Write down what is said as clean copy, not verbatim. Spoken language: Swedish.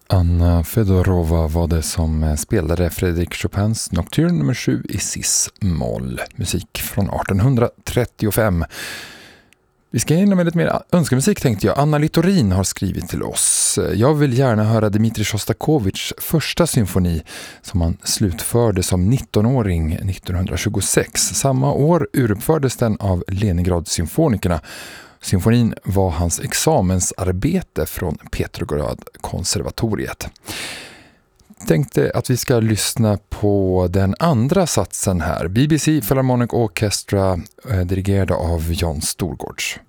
Anna Fedorova var det som spelade Frédéric Chopins Nocturne nummer 7 i cis-moll. Musik från 1835. Vi ska in med lite mer önskemusik tänkte jag. Anna Littorin har skrivit till oss. Jag vill gärna höra Dmitrij Sjostakovitjs första symfoni som han slutförde som 19-åring 1926. Samma år uruppfördes den av Leningrad-symfonikerna. Symfonin var hans examensarbete från Petrograd-konservatoriet. Tänkte att vi ska lyssna på den andra satsen här. BBC Philharmonic Orchestra dirigerad av Jan Storgårds.